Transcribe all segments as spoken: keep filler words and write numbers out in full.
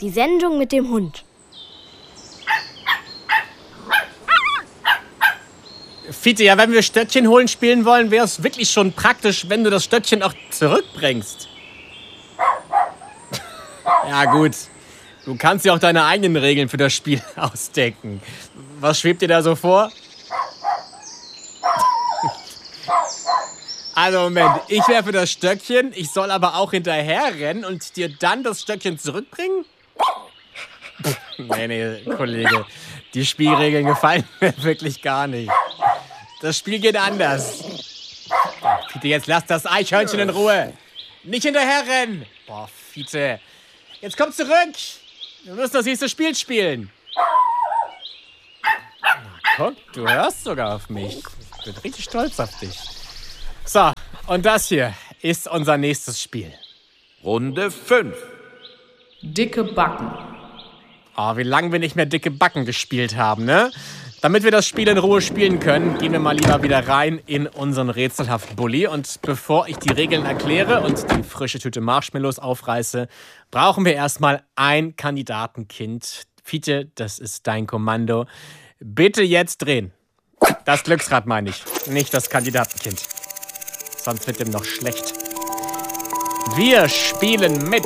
Die Sendung mit dem Hund. Fiete, ja, wenn wir Stöckchen holen spielen wollen, wäre es wirklich schon praktisch, wenn du das Stöckchen auch zurückbringst. Ja, gut. Du kannst ja auch deine eigenen Regeln für das Spiel ausdenken. Was schwebt dir da so vor? Also Moment, ich wäre für das Stöckchen, ich soll aber auch hinterher rennen und dir dann das Stöckchen zurückbringen? Nee, nee, Kollege, die Spielregeln gefallen mir wirklich gar nicht. Das Spiel geht anders. Fiete, jetzt lass das Eichhörnchen in Ruhe. Nicht hinterher rennen. Boah, Fiete, jetzt komm zurück. Wir müssen das nächste Spiel spielen. Na, guck, du hörst sogar auf mich. Ich bin richtig stolz auf dich. So, und das hier ist unser nächstes Spiel. Runde fünf. Dicke Backen. Oh, wie lange wir nicht mehr dicke Backen gespielt haben, ne? Damit wir das Spiel in Ruhe spielen können, gehen wir mal lieber wieder rein in unseren rätselhaften Bulli. Und bevor ich die Regeln erkläre und die frische Tüte Marshmallows aufreiße, brauchen wir erstmal ein Kandidatenkind. Fiete, das ist dein Kommando. Bitte jetzt drehen. Das Glücksrad meine ich, nicht das Kandidatenkind. Sonst wird dem noch schlecht. Wir spielen mit.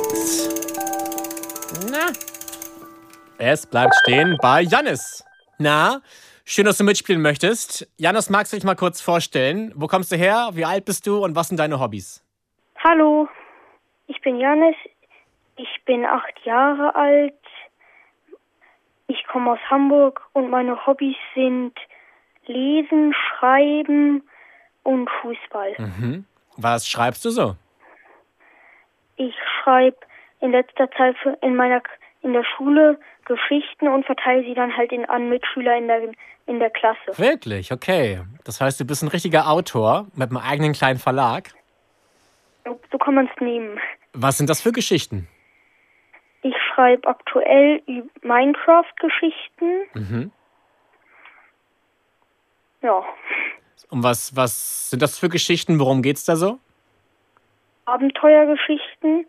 Na? Es bleibt stehen bei Jannis. Na, schön, dass du mitspielen möchtest. Jannis, magst du dich mal kurz vorstellen? Wo kommst du her? Wie alt bist du? Und was sind deine Hobbys? Hallo, ich bin Jannis. Ich bin acht Jahre alt. Ich komme aus Hamburg und meine Hobbys sind Lesen, Schreiben und Fußball. Mhm. Was schreibst du so? Ich schreibe in letzter Zeit für in meiner in der Schule Geschichten und verteile sie dann halt in, an Mitschüler in der, in der Klasse. Wirklich? Okay. Das heißt, du bist ein richtiger Autor mit einem eigenen kleinen Verlag? So, so kann man es nehmen. Was sind das für Geschichten? Ich schreibe aktuell Minecraft-Geschichten. Mhm. Ja. Und was, was sind das für Geschichten? Worum geht's da so? Abenteuergeschichten.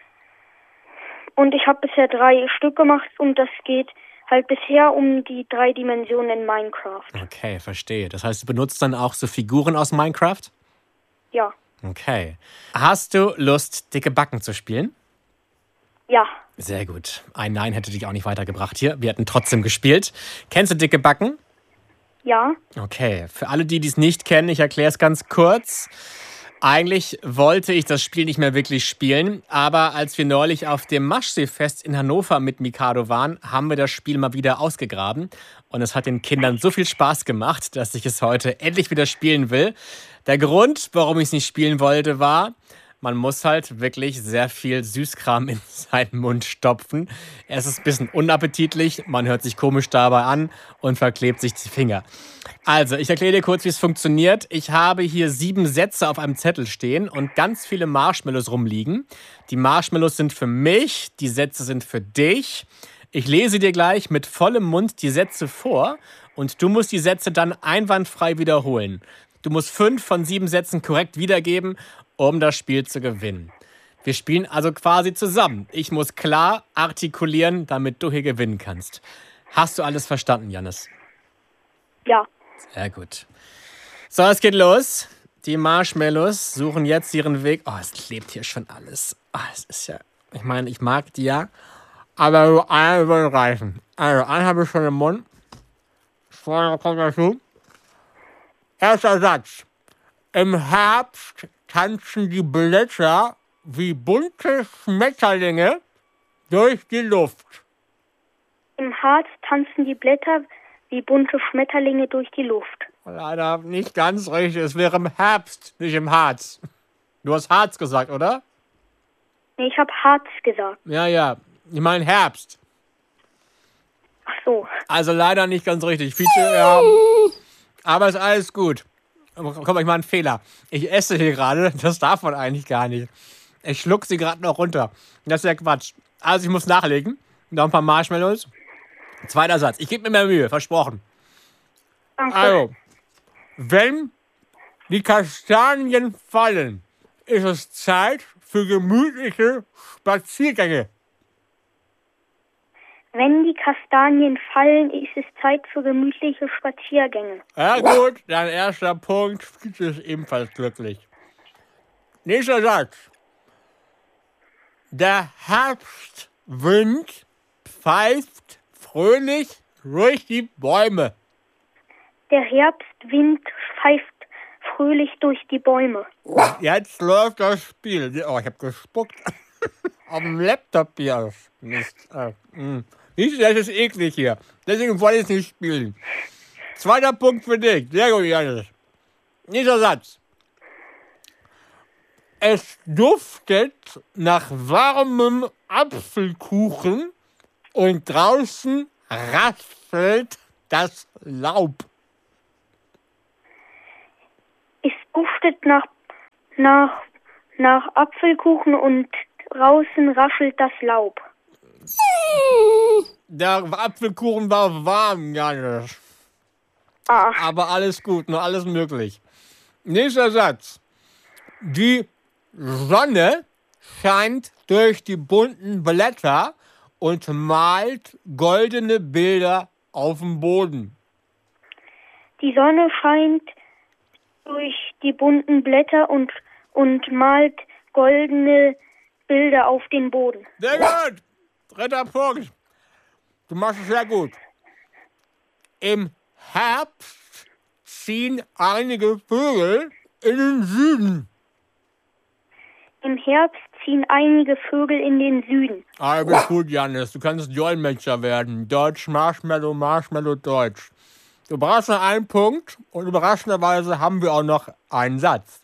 Und ich habe bisher drei Stück gemacht und das geht halt bisher um die drei Dimensionen in Minecraft. Okay, verstehe. Das heißt, du benutzt dann auch so Figuren aus Minecraft? Ja. Okay. Hast du Lust, dicke Backen zu spielen? Ja. Sehr gut. Ein Nein hätte dich auch nicht weitergebracht hier. Wir hätten trotzdem gespielt. Kennst du dicke Backen? Ja. Okay. Für alle, die es nicht kennen, ich erkläre es ganz kurz. Eigentlich wollte ich das Spiel nicht mehr wirklich spielen, aber als wir neulich auf dem Maschseefest in Hannover mit Mikado waren, haben wir das Spiel mal wieder ausgegraben und es hat den Kindern so viel Spaß gemacht, dass ich es heute endlich wieder spielen will. Der Grund, warum ich es nicht spielen wollte, war, man muss halt wirklich sehr viel Süßkram in seinen Mund stopfen. Es ist ein bisschen unappetitlich, man hört sich komisch dabei an und verklebt sich die Finger. Also, ich erkläre dir kurz, wie es funktioniert. Ich habe hier sieben Sätze auf einem Zettel stehen und ganz viele Marshmallows rumliegen. Die Marshmallows sind für mich, die Sätze sind für dich. Ich lese dir gleich mit vollem Mund die Sätze vor und du musst die Sätze dann einwandfrei wiederholen. Du musst fünf von sieben Sätzen korrekt wiedergeben, um das Spiel zu gewinnen. Wir spielen also quasi zusammen. Ich muss klar artikulieren, damit du hier gewinnen kannst. Hast du alles verstanden, Jannis? Ja. Sehr gut. So, es geht los. Die Marshmallows suchen jetzt ihren Weg. Oh, es klebt hier schon alles. Oh, es ist ja... Ich meine, ich mag die ja. Aber nur einer würde reichen. Also, einen habe ich schon im Mund. Vorne kommt dazu. Erster Satz. Im Herbst tanzen die Blätter wie bunte Schmetterlinge durch die Luft. Im Harz tanzen die Blätter wie bunte Schmetterlinge durch die Luft. Leider nicht ganz richtig. Es wäre im Herbst, nicht im Harz. Du hast Harz gesagt, oder? Nee, ich habe Harz gesagt. Ja, ja. Ich meine Herbst. Ach so. Also leider nicht ganz richtig. Fiete, ja. Aber ist alles gut. Komm, ich mal einen Fehler. Ich esse hier gerade. Das darf man eigentlich gar nicht. Ich schluck sie gerade noch runter. Das ist ja Quatsch. Also ich muss nachlegen. Noch ein paar Marshmallows. Zweiter Satz. Ich gebe mir mehr Mühe. Versprochen. Danke. Also, wenn die Kastanien fallen, ist es Zeit für gemütliche Spaziergänge. Wenn die Kastanien fallen, ist es Zeit für gemütliche Spaziergänge. Ja gut, dein erster Punkt ist ebenfalls glücklich. Nächster Satz. Der Herbstwind pfeift fröhlich durch die Bäume. Der Herbstwind pfeift fröhlich durch die Bäume. Jetzt läuft das Spiel. Oh, ich habe gespuckt. Auf dem Laptop hier. Mist. Äh, mh. Nicht, das ist eklig hier. Deswegen wollte ich es nicht spielen. Zweiter Punkt für dich. Sehr gut, Janis. Nächster Satz. Es duftet nach warmem Apfelkuchen und draußen raschelt das Laub. Es duftet nach, nach, nach Apfelkuchen und draußen raschelt das Laub. Der Apfelkuchen war warm, Janis. Ah, Aber alles gut, nur alles möglich. Nächster Satz. Die Sonne scheint durch die bunten Blätter und malt goldene Bilder auf dem Boden. die Sonne scheint durch die bunten Blätter und, und malt goldene Bilder auf den Boden. Sehr gut. Dritter Punkt. Du machst es sehr gut. Im Herbst ziehen einige Vögel in den Süden. Im Herbst ziehen einige Vögel in den Süden. Ah, du bist gut, Janis. Du kannst Dolmetscher werden. Deutsch, Marshmallow, Marshmallow, Deutsch. Du brauchst noch einen Punkt und überraschenderweise haben wir auch noch einen Satz.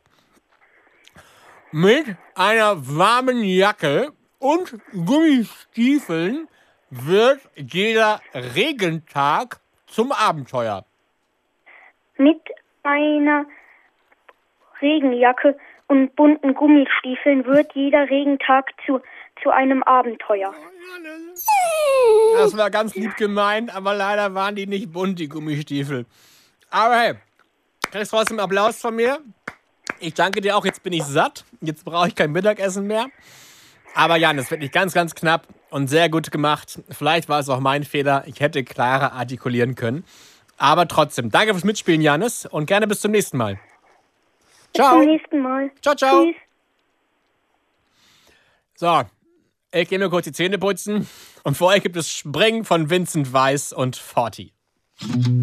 Mit einer warmen Jacke und Gummistiefeln wird jeder Regentag zum Abenteuer. Mit einer Regenjacke und bunten Gummistiefeln wird jeder Regentag zu, zu einem Abenteuer. Das war ganz lieb gemeint, aber leider waren die nicht bunt, die Gummistiefel. Aber hey, kriegst trotzdem Applaus von mir. Ich danke dir auch, jetzt bin ich satt. Jetzt brauche ich kein Mittagessen mehr. Aber Jan, es wird nicht ganz, ganz knapp und sehr gut gemacht. Vielleicht war es auch mein Fehler. Ich hätte klarer artikulieren können. Aber trotzdem, danke fürs Mitspielen, Janis. Und gerne bis zum nächsten Mal. Ciao. Bis zum nächsten Mal. Ciao, ciao. Tschüss. So, ich gehe nur kurz die Zähne putzen. Und vor euch gibt es Springen von Vincent Weiss und Forti.